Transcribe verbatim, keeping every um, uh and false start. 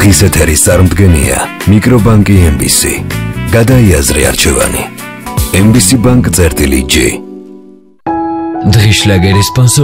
კვეთის ეთერის წარმდგენია მიკრობანკი ემ ბი სი. გადაიაზრე არჩევანი. ემ ბი სი ბანკ წერტილი ჯი. დღის შლაგერის სპონსორია